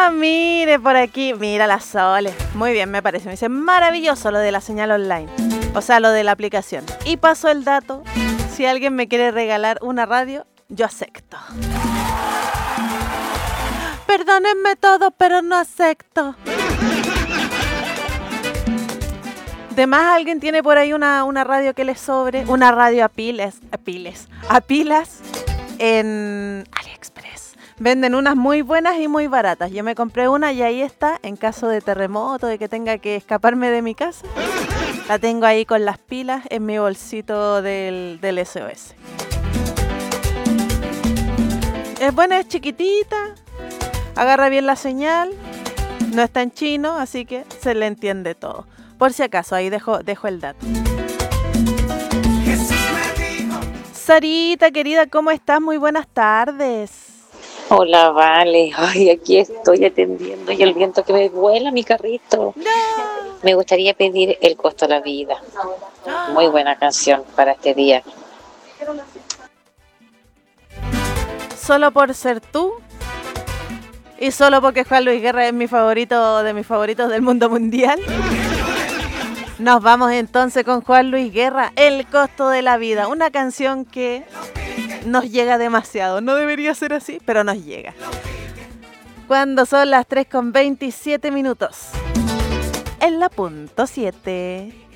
mire por aquí. Mira la Sole. Muy bien, me parece. Me dice, maravilloso lo de la señal online. O sea, lo de la aplicación. Y paso el dato. Si alguien me quiere regalar una radio, yo acepto. Perdónenme todo, pero no acepto. De más, alguien tiene por ahí una radio que le sobre. Una radio a pilas en AliExpress. Venden unas muy buenas y muy baratas. Yo me compré una y ahí está, en caso de terremoto, de que tenga que escaparme de mi casa. La tengo ahí con las pilas en mi bolsito del SOS. Es buena, es chiquitita, agarra bien la señal, no está en chino, así que se le entiende todo. Por si acaso, ahí dejo el dato. Sarita, querida, ¿cómo estás? Muy buenas tardes. Hola, Vale. Ay, aquí estoy atendiendo y el viento que me vuela mi carrito. No. Me gustaría pedir El costo de la vida. Muy buena canción para este día. Solo por ser tú y solo porque Juan Luis Guerra es mi favorito de mis favoritos del mundo mundial. Nos vamos entonces con Juan Luis Guerra, El costo de la vida, una canción que nos llega demasiado. No debería ser así, pero nos llega. Cuando son las 3:27 en la punto 7.